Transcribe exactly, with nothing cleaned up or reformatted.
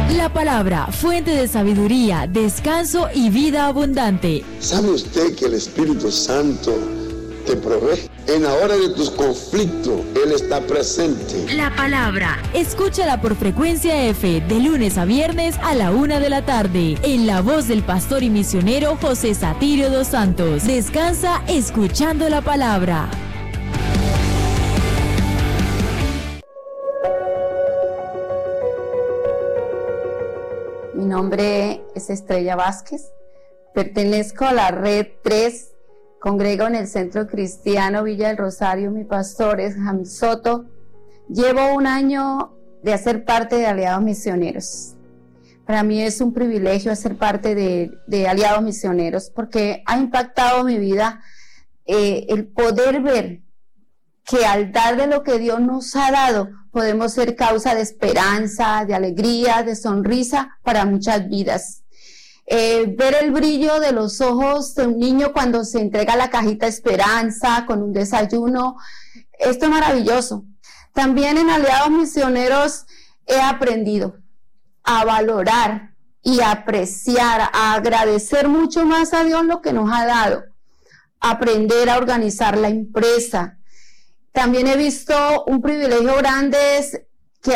La palabra, fuente de sabiduría, descanso y vida abundante. ¿Sabe usted que el Espíritu Santo te provee? En la hora de tus conflictos, Él está presente. La palabra. Escúchala por Frecuencia F de lunes a viernes a la una de la tarde. En la voz del pastor y misionero José Satirio dos Santos. Descansa escuchando la palabra. Mi nombre es Estrella Vázquez. Pertenezco a la Red tres. Congrego en el Centro Cristiano Villa del Rosario. Mi pastor es Jamil Soto. Llevo un año de hacer parte de Aliados Misioneros. Para mí es un privilegio hacer parte de, de Aliados Misioneros porque ha impactado mi vida eh, el poder ver que al dar de lo que Dios nos ha dado, podemos ser causa de esperanza, de alegría, de sonrisa para muchas vidas. Eh, ver el brillo de los ojos de un niño cuando se entrega la cajita esperanza con un desayuno, esto es maravilloso. También en Aliados Misioneros he aprendido a valorar y a apreciar, a agradecer mucho más a Dios lo que nos ha dado, aprender a organizar la empresa. También he visto un privilegio grande es